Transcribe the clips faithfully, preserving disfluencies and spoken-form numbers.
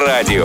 Радио.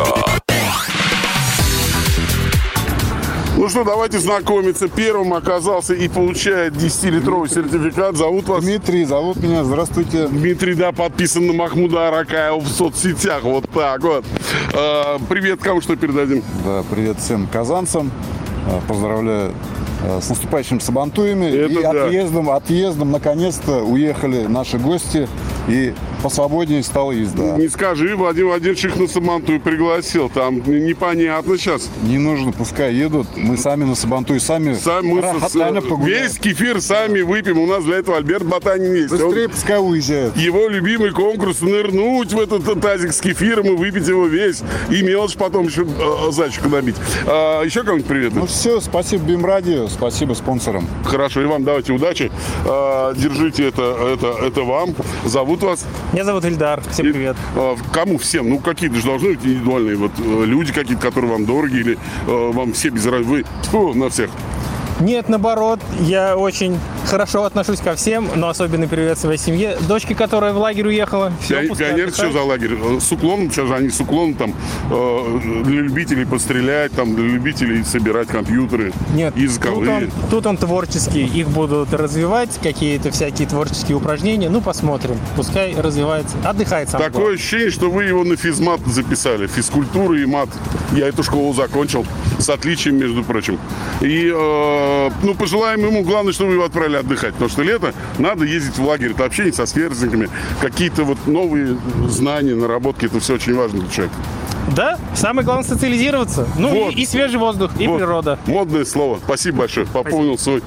Ну что, давайте знакомиться. Первым оказался и получает десятилитровый сертификат. Зовут вас? Дмитрий, зовут меня. Здравствуйте. Дмитрий, да, подписан на Махмуда Аракаева в соцсетях. Вот так вот. А, привет, кому что передадим? Да, привет всем казанцам. Поздравляю с наступающими сабантуями. Это и да. отъездом, отъездом наконец-то уехали наши гости. И посвободнее стала езда. Не скажи, Владимир Владимирович их на Сабантуй пригласил. Там непонятно сейчас. Не нужно, пускай едут. Мы сами на Сабантуй, сами, сами мы с, весь кефир сами выпьем. У нас для этого Альберт Ботанин есть. Быстрее Он, пускай уезжает. Его любимый конкурс — нырнуть в этот тазик с кефиром и выпить его весь. И мелочь потом еще э, зайчика набить. А, еще кому-нибудь привет? Ну все, спасибо Бимрадио, спасибо спонсорам. Хорошо, и вам давайте удачи. А, держите это, это, это вам. Зовут вас? Меня зовут Ильдар. Всем привет. И, а, кому всем? Ну, какие-то же должны быть индивидуальные вот, люди какие-то, которые вам дороги, или а, вам все без разницы? Вы фу, на всех. Нет, наоборот, я очень хорошо отношусь ко всем, но особенно привет своей семье. Дочке, которая в лагерь уехала. Все, пионер, что за лагерь? С уклоном, сейчас же они с уклоном там э, для любителей пострелять, там для любителей собирать компьютеры. Нет, языковые. Тут он, тут он творческий, их будут развивать, какие-то всякие творческие упражнения. Ну, посмотрим, пускай развивается, отдыхает сам. Такое ощущение, что вы его на физмат записали, физкультура и мат. Я эту школу закончил с отличием, между прочим. И э, ну, пожелаем ему, главное, чтобы его отправили отдыхать, потому что лето надо ездить в лагерь, это общение со сверстниками, какие-то вот новые знания, наработки, это все очень важно для человека. Да, самое главное — социализироваться. Ну вот. и, и свежий воздух, и вот. природа. Модное слово. Спасибо большое. Пополнил свой.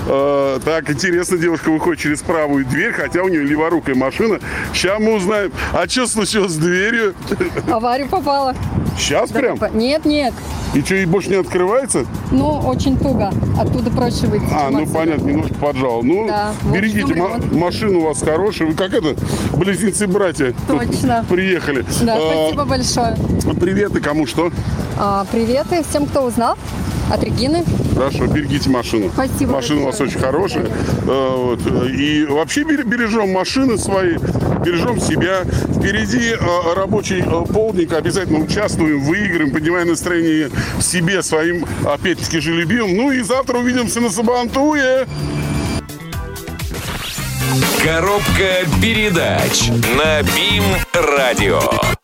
Э, так, интересно, девушка выходит через правую дверь, хотя у нее леворукая машина. Сейчас мы узнаем. А что случилось с дверью? Аварию попала. Сейчас да, прям? Нет, нет. И что, и больше не открывается? Ну, очень туго. Оттуда проще выйти. А, ну отсюда. Понятно, немножко поджал. Ну, да, берегите, ма- машина у вас хорошая. Вы как это, близнецы-братья. Точно. Приехали. Да, а, спасибо большое. Привет, и кому что? А, приветы всем, кто узнал. От Регины. Хорошо, берегите машину. Спасибо. Машина у вас очень хорошая. А, вот. И вообще бережем машины свои, бережем себя. Впереди а, рабочий а, полдник. Обязательно участвуем, выиграем, поднимаем настроение себе, своим, опять-таки же, любимым. Ну и завтра увидимся на Сабантуе. Коробка передач на БИМ-радио.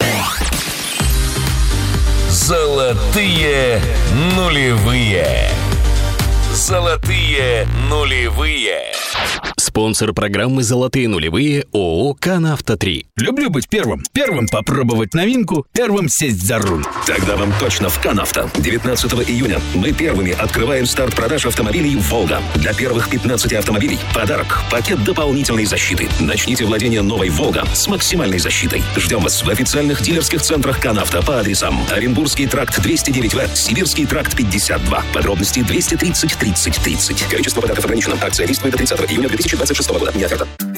Золотые нулевые. Золотые нулевые. Спонсор программы «Золотые нулевые» ООО «Канавто три». Люблю быть первым. Первым попробовать новинку, первым сесть за руль. Тогда вам точно в «Канавто». девятнадцатого июня мы первыми открываем старт продаж автомобилей «Волга». Для первых пятнадцати автомобилей подарок – пакет дополнительной защиты. Начните владение новой «Волга» с максимальной защитой. Ждем вас в официальных дилерских центрах «Канавто» по адресам: Оренбургский тракт двести девять В, Сибирский тракт пятьдесят два. Подробности двести тридцать тридцать тридцать. Количество подарков ограничено. Акция действует до тридцатого июня две тысячи двадцать шестого года. Не оферта.